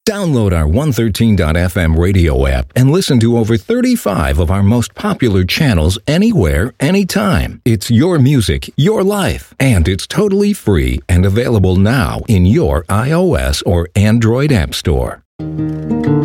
Download our 113.fm radio app and listen to over 35 of our most popular channels anywhere, anytime. It's your music, your life, and it's totally free and available now in your iOS or Android app store.